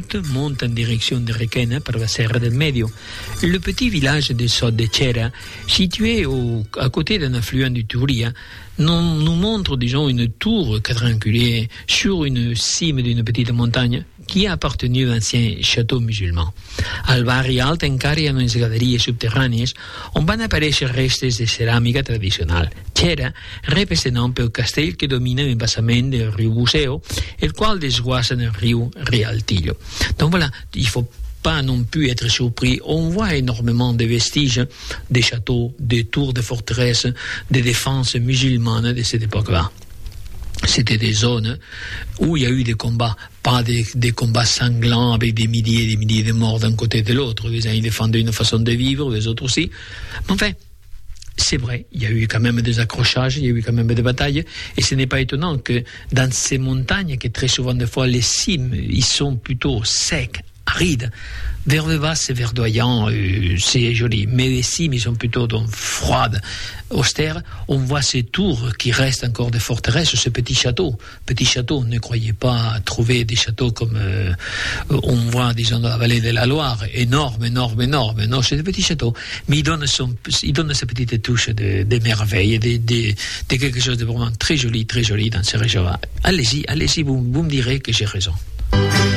route monte en direction de Requena par la Serra del Medio. Le petit village de Sot de Cera, situé à côté d'un affluent du Turia, nous montre, disons, une tour quadrangulaire sur une cime d'une petite montagne qui a appartenu à l'ancien château musulman. Al barri alt encara hi ha unes galeries subterrànies on van aparèixer restes de ceràmica tradicional. Cera rep aquest nom pel castell que domina l'embassament del riu Buceo, el qual desguassa en el riu Rialtillo. Donc voilà, il faut pas non plus être surpris. On voit énormément de vestiges des châteaux, des tours de forteresses, des défenses musulmanes de cette époque-là. C'était des zones où il y a eu des combats, pas des combats sanglants avec des milliers de morts d'un côté et de l'autre. Les uns ils défendaient une façon de vivre, les autres aussi. Mais enfin, c'est vrai, il y a eu quand même des accrochages, il y a eu quand même des batailles, et ce n'est pas étonnant que dans ces montagnes, que très souvent des fois les cimes, ils sont plutôt secs, arides. Vers le bas, c'est verdoyant, c'est joli, mais les cimes, ils sont plutôt donc froides, austères. On voit ces tours qui restent encore des forteresses, ce petit château. Petit château, ne croyez pas trouver des châteaux comme on voit, disons, dans la vallée de la Loire, énorme. Non, c'est des petits châteaux. Mais il donne sa petite touche de merveille, de quelque chose de vraiment très joli dans ces régions-là. Allez-y, vous me direz que j'ai raison.